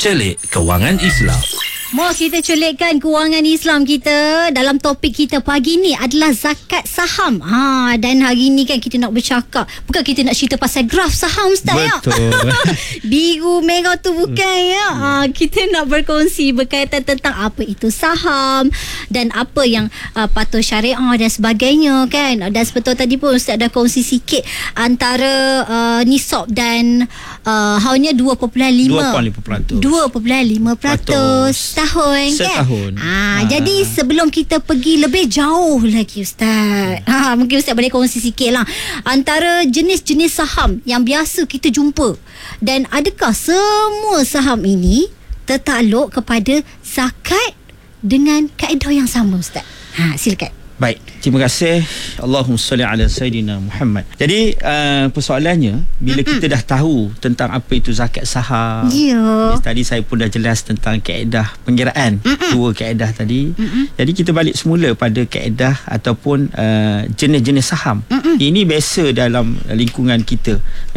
Celik Kewangan Islam. Mau kita culikkan kewangan Islam kita. Dalam topik kita pagi ni adalah zakat saham. Dan hari ni kan kita nak bercakap, bukan kita nak cerita pasal graf saham, Ustaz. Betul. Biru merah tu bukan ya. Kita nak berkongsi berkaitan tentang apa itu saham dan apa yang patuh syariah dan sebagainya kan. Dan sebetul tadi pun Ustaz dah kongsi sikit antara nisab dan hanya 2.5% 2.5% setahun kan. Jadi sebelum kita pergi lebih jauh lagi Ustaz, mungkin Ustaz boleh kongsi sikit lah antara jenis-jenis saham yang biasa kita jumpa, dan adakah semua saham ini tertakluk kepada zakat dengan kaedah yang sama Ustaz? Silakan. Baik, terima kasih. Allahumma salli ala Sayyidina Muhammad. Jadi persoalannya, bila kita dah tahu tentang apa itu zakat saham, tadi saya pun dah jelas tentang kaedah pengiraan, dua kaedah tadi. Jadi kita balik semula pada kaedah ataupun jenis-jenis saham. Ini biasa dalam lingkungan kita,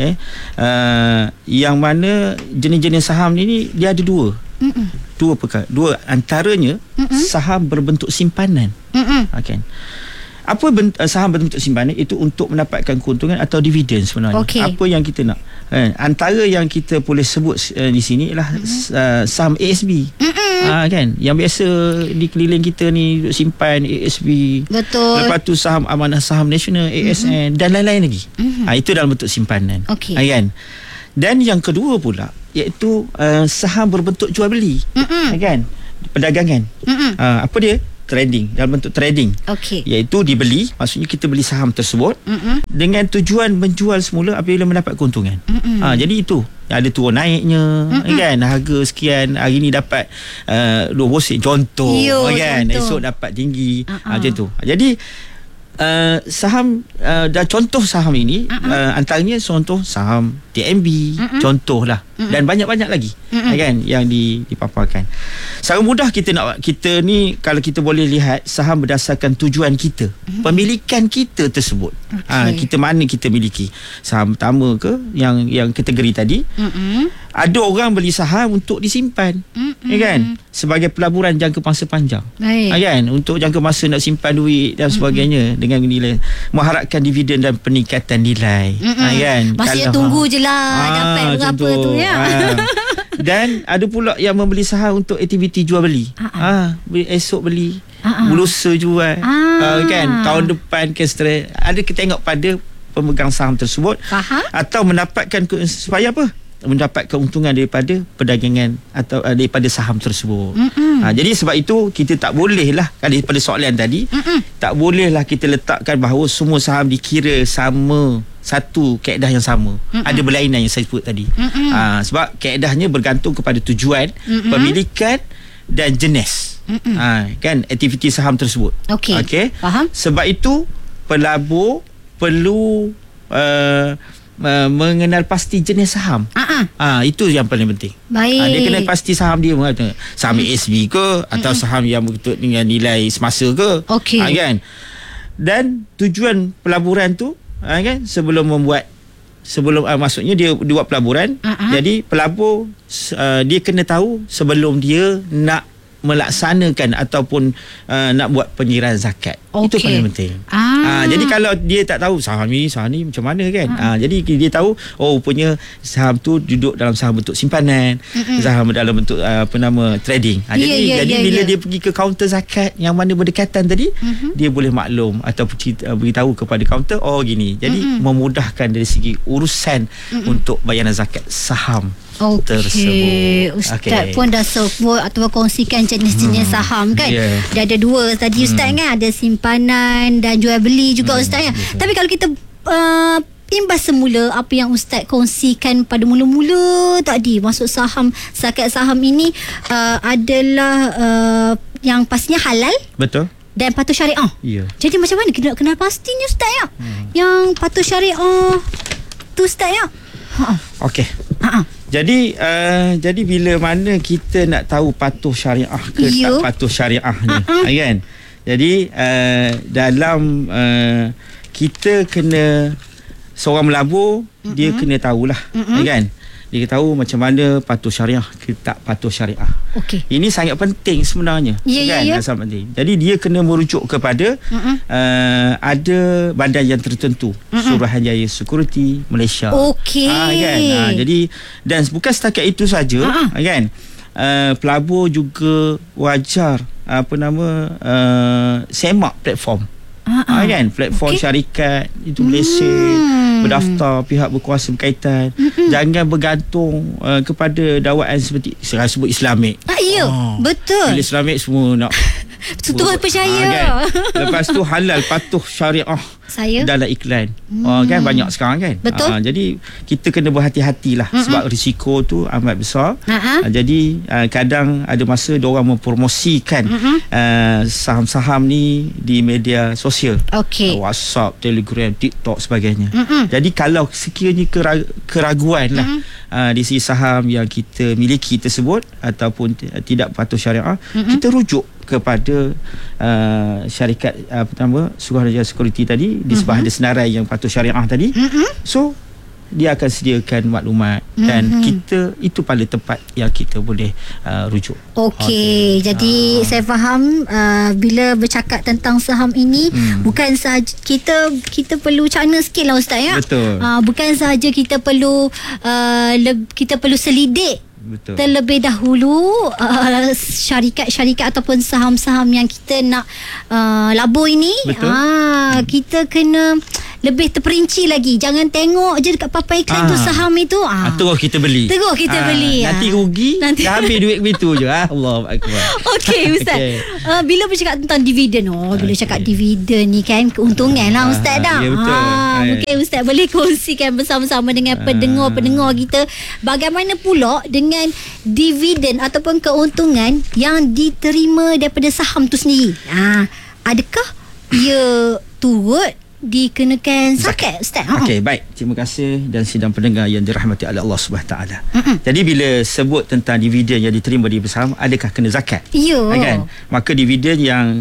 yang mana jenis-jenis saham ini dia ada dua. Dua perkara. Dua antaranya saham berbentuk simpanan. Okay. Apa saham berbentuk simpanan itu untuk mendapatkan keuntungan atau dividen sebenarnya. Apa yang kita nak? Antara yang kita boleh sebut di sini ialah saham ASB. Kan, yang biasa di keliling kita ni duduk simpan ASB. Betul. Lepas tu saham Amanah Saham Nasional, ASN dan lain-lain lagi. Itu dalam bentuk simpanan. Kan? Dan yang kedua pula iaitu saham berbentuk jual beli, kan, perdagangan. Apa dia? Trading, dalam bentuk trading. Iaitu dibeli, maksudnya kita beli saham tersebut dengan tujuan menjual semula apabila mendapat keuntungan. Jadi itu ada turun naiknya, kan, harga sekian, hari ni dapat 20 sen contoh, kan, esok dapat tinggi, macam tu. Jadi saham dan contoh saham ini antaranya contoh saham TNB, contohlah, dan banyak-banyak lagi kan yang dipaparkan. Secara mudah kita ni kalau kita boleh lihat saham berdasarkan tujuan kita, pemilikan kita tersebut. Kita mana kita miliki saham pertama ke yang kategori tadi. Ada orang beli saham untuk disimpan, kan, sebagai pelaburan jangka masa panjang, kan, untuk jangka masa nak simpan duit dan sebagainya dengan nilai, mengharapkan dividen dan peningkatan nilai, kan. Maksudnya tunggu je lah dapat berapa tu ya. Dan ada pula yang membeli saham untuk aktiviti jual beli. Esok beli, lusa jual, kan, tahun depan ke seterusnya. Ada kita tengok pada pemegang saham tersebut. Atau mendapatkan supaya apa? Mendapat keuntungan daripada perdagangan atau daripada saham tersebut. Jadi sebab itu kita tak boleh lah, daripada soalan tadi, tak boleh lah kita letakkan bahawa semua saham dikira sama, satu kaedah yang sama. Ada berlainan yang saya sebut tadi. Sebab kaedahnya bergantung kepada tujuan, pemilikan dan jenis, kan, aktiviti saham tersebut. Faham? Sebab itu pelabur perlu mengenal pasti jenis saham. Itu yang paling penting. Dia kena pasti saham dia, saham ASB ke atau saham yang berkaitan dengan nilai semasa ke, kan. Dan tujuan pelaburan tu, kan, maksudnya dia buat pelaburan. Jadi pelabur dia kena tahu sebelum dia nak melaksanakan ataupun nak buat penyerahan zakat. Itu paling penting. Jadi kalau dia tak tahu saham ni macam mana, kan, jadi dia tahu, rupanya saham tu duduk dalam saham bentuk simpanan, saham dalam bentuk trading. Jadi bila dia pergi ke kaunter zakat yang mana berdekatan tadi, dia boleh maklum atau beritahu kepada kaunter, gini. Jadi memudahkan dari segi urusan untuk bayaran zakat saham tersebut. Ustaz pun dah sebut atau kongsikan jenis-jenis saham, kan. Dia ada dua tadi Ustaz, kan, ada simpanan dan jual beli juga Ustaz, ya. Tapi kalau kita imbas semula apa yang Ustaz kongsikan pada mula-mula tadi, maksud saham, zakat saham ini adalah yang pastinya halal, betul, dan patuh syariah. Jadi macam mana kita nak kenal pastinya Ustaz, ya, yang patuh syariah tu Ustaz, ya? Jadi bila mana kita nak tahu patuh syariah ke tak patuh syariah ni, kan. Jadi dalam kita kena, seorang melabur dia kena tahulah, kan, dia tahu macam mana patuh syariah ke tak patuh syariah. Okey. Ini sangat penting sebenarnya. Sangat penting. Jadi dia kena merujuk kepada ada badan yang tertentu, Suruhanjaya Security Malaysia. Okey. Kan? Jadi dan bukan setakat itu saja, kan? Pelabur juga wajar semak platform. Kan, platform syarikat itu lesen, berdaftar, pihak berkuasa berkaitan. Jangan bergantung kepada dakwaan seperti saya sebut Islamik. Betul. Bila Islamik semua nak terus percaya. Kan? Lepas tu halal patuh syariah dalam iklan. Kan banyak sekarang kan. Betul. Jadi kita kena berhati-hatilah sebab risiko tu amat besar. Jadi kadang ada masa diorang mempromosikan saham-saham ni di media sosial. WhatsApp, Telegram, TikTok sebagainya. Jadi kalau sekiranya keraguan lah di sisi saham yang kita miliki tersebut ataupun tidak patuh syariah, kita rujuk kepada syarikat Suruhanjaya Security tadi di sebelah ada senarai yang patuh syariah tadi. So dia akan sediakan maklumat dan kita itu paling tepat yang kita boleh rujuk. Okey. Jadi saya faham bila bercakap tentang saham ini bukan sahaja kita perlu cakna sikit lah Ustaz ya. Betul. Bukan sahaja kita perlu selidik. Betul. Terlebih dahulu syarikat-syarikat ataupun saham-saham yang kita nak labur ini. Kita kena lebih terperinci lagi. Jangan tengok je dekat papan iklan tu saham itu. Terus kita beli. Nanti rugi. Dah habis duit begitu je. Allahu akbar. Okey Ustaz. Bila bercakap tentang dividen, bila cakap dividen ni kan keuntungan lah Ustaz dah. Ya, betul. Mungkin Ustaz boleh kongsikan bersama-sama dengan pendengar-pendengar kita bagaimana pula dengan dividen ataupun keuntungan yang diterima daripada saham tu sendiri. Adakah ia turut dikenakan zakat Ustaz? Okey, baik. Terima kasih dan sidang pendengar yang dirahmati oleh Allah SWT. Jadi bila sebut tentang dividen yang diterima di saham, adakah kena zakat? Ya. Kan? Maka dividen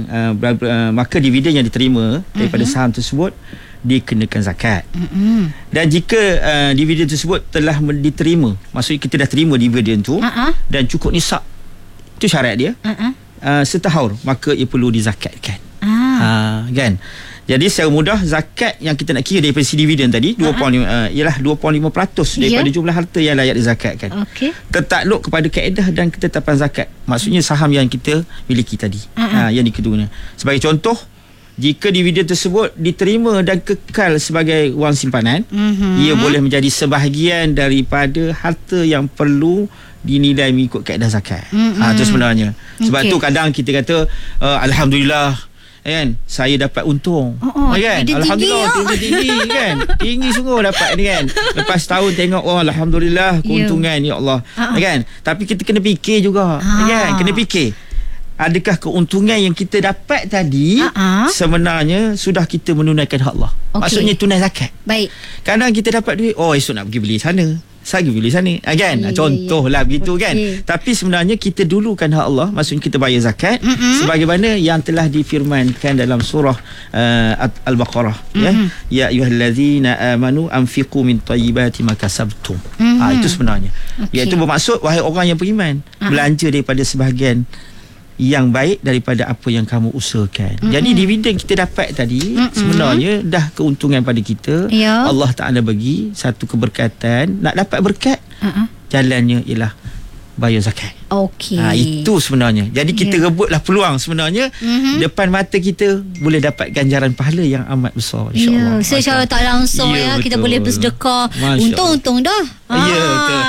yang diterima daripada saham tersebut dikenakan zakat. Dan jika dividen tersebut telah diterima, maksudnya kita dah terima dividen tu dan cukup nisab, itu syarat dia, setahun, maka ia perlu dizakatkan. Kan? Jadi secara mudah zakat yang kita nak kira daripada si dividen tadi 2.5 ialah 2.5% daripada jumlah harta yang layak dizakatkan. Tertakluk kepada kaedah dan ketetapan zakat. Maksudnya saham yang kita miliki tadi. Yang dikeduanya. Sebagai contoh, jika dividen tersebut diterima dan kekal sebagai wang simpanan, ia boleh menjadi sebahagian daripada harta yang perlu dinilai mengikut kaedah zakat. Itu sebenarnya. Sebab tu kadang kita kata alhamdulillah kan, saya dapat untung. Kan? Alhamdulillah, tinggi kan. Tinggi sungguh dapat ni kan. Lepas tahun tengok alhamdulillah keuntungan ya Allah. Kan? Tapi kita kena fikir juga. Kan? Kena fikir. Adakah keuntungan yang kita dapat tadi sebenarnya sudah kita menunaikan hak Allah? Maksudnya tunai zakat. Baik. Kadang kita dapat duit, esok nak pergi beli sana, saya pergi beli sana, kan? Contohlah begitu kan. Tapi sebenarnya kita dulukan hak Allah, maksudnya kita bayar zakat sebagaimana yang telah difirmankan dalam surah Al-Baqarah, ya ayyuhallazina amanu anfiqu min thayyibati ma kasabtum. Itu sebenarnya. Iaitu bermaksud wahai orang yang beriman, belanja daripada sebahagian yang baik daripada apa yang kamu usahakan. Jadi dividen kita dapat tadi sebenarnya dah keuntungan pada kita. Allah Ta'ala bagi satu keberkatan. Nak dapat berkat, jalannya ialah bayar zakat. Itu sebenarnya. Jadi kita rebutlah peluang sebenarnya. Depan mata kita boleh dapat ganjaran pahala yang amat besar, insya-Allah. Secara tak langsung kita boleh bersedekah. Untung-untung dah. Betul.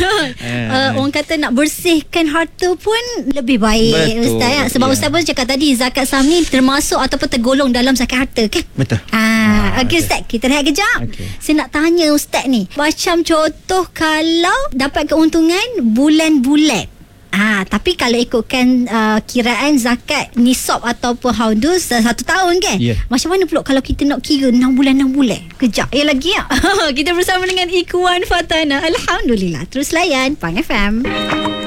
Orang kata nak bersihkan harta pun lebih baik, Ustaz ya. Sebab Ustaz pun cakap tadi zakat saham ni termasuk ataupun tergolong dalam zakat harta kan? Betul. Okey Ustaz, kita rehat kejap. Saya nak tanya Ustaz ni, macam contoh kalau dapat keuntungan bulan-bulan. Tapi kalau ikutkan kiraan zakat nisab ataupun haudus 1 tahun kan, macam mana pula kalau kita nak kira 6 bulan kejap lagi ya. Kita bersama dengan Ikhwan Fatana. Alhamdulillah. Terus layan Pang FM.